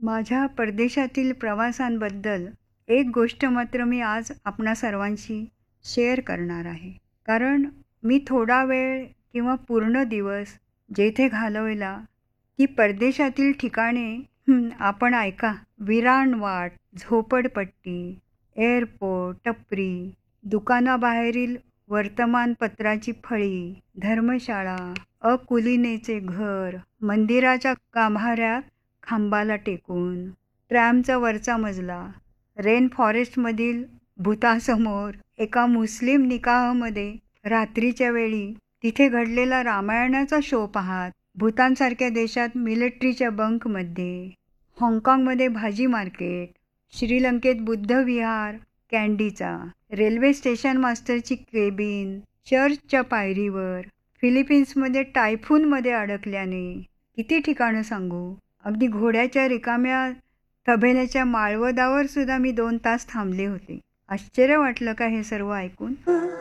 माझ्या परदेशातील प्रवासांबद्दल एक गोष्ट मात्र मी आज आपणा सर्वांशी शेअर करणार आहे. कारण मी थोडा वेळ किंवा पूर्ण दिवस जेथे घालवला ती परदेशातील ठिकाणे आपण ऐका. विरानवाट, झोपडपट्टी, एअरपोर्ट, टपरी, दुकानाबाहेरील वर्तमानपत्राची फळी, धर्मशाळा, अकुलीनेचे घर, मंदिराच्या गाभाऱ्यात खांबाला टेकून, ट्रॅमचा वरचा मजला, रेन फॉरेस्टमधील भूतासमोर, एका मुस्लिम निकाहमध्ये रात्रीच्या वेळी तिथे घडलेला रामायणाचा शो पाहत, भूतानसारख्या देशात मिलिटरीच्या बंकमध्ये, हाँगकाँगमध्ये भाजी मार्केट, श्रीलंकेत बुद्ध विहार कँडीचा, रेल्वे स्टेशन मास्टरची केबिन, चर्चच्या पायरीवर, फिलिपिन्समध्ये टायफूनमध्ये अडकल्याने, किती ठिकाणं सांगू. अगदी घोड्याच्या रिकाम्या तबेल्याच्या माळवदावर सुद्धा मी 2 तास थांबले होते. आश्चर्य वाटलं का हे सर्व ऐकून.